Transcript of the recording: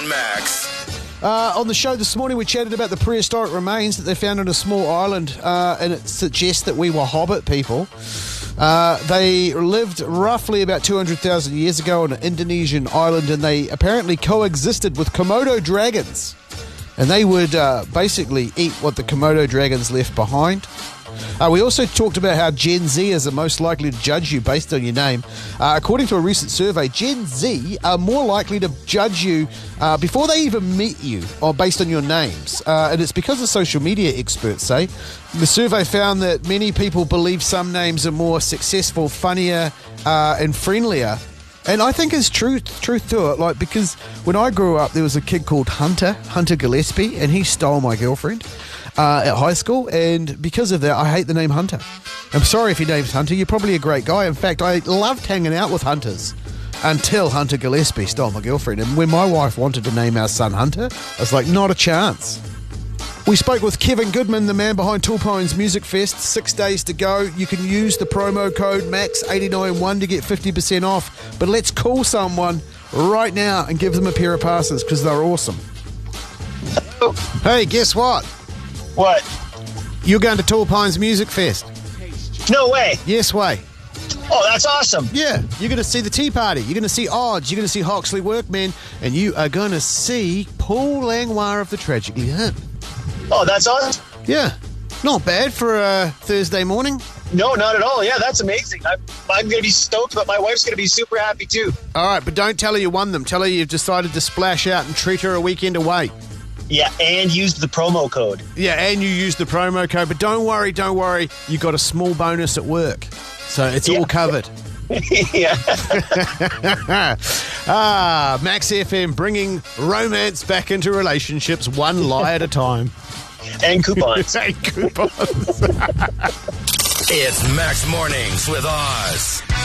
on Max. On the show this morning, we chatted about the prehistoric remains that they found on a small island, and it suggests that we were hobbit people. They lived roughly about 200,000 years ago on an Indonesian island, and they apparently coexisted with Komodo dragons. And they would basically eat what the Komodo dragons left behind. We also talked about how Gen Zers are most likely to judge you based on your name. According to a recent survey, Gen Z are more likely to judge you before they even meet you or based on your names. And it's because of social media, experts say. The survey found that many people believe some names are more successful, funnier, and friendlier. And I think there's truth to it, like, because when I grew up, there was a kid called Hunter Gillespie, and he stole my girlfriend at high school, and because of that, I hate the name Hunter. I'm sorry if your name's Hunter, you're probably a great guy. In fact, I loved hanging out with hunters until Hunter Gillespie stole my girlfriend, and when my wife wanted to name our son Hunter, I was like, not a chance. We spoke with Kevin Goodman, the man behind Toolpoints Music Fest. 6 days to go. You can use the promo code MAX891 to get 50% off. But let's call someone right now and give them a pair of passes because they're awesome. Hey, guess what? What? You're going to Toolpoints Music Fest. No way. Yes way. Oh, that's awesome. Yeah, you're going to see the Tea Party. You're going to see Odds. You're going to see Hoxley Workmen. And you are going to see Paul Langlois of the Tragically Hip. Oh, that's awesome. Yeah, not bad for a Thursday morning. No, not at all. Yeah, that's amazing. I'm going to be stoked, but my wife's going to be super happy too. All right, but don't tell her you won them. Tell her you've decided to splash out and treat her a weekend away. Yeah, and used the promo code. Yeah, and you used the promo code. But don't worry. You got a small bonus at work. So it's all covered. Yeah. Max FM bringing romance back into relationships one lie at a time. And coupons. And coupons. It's Max Mornings with Oz.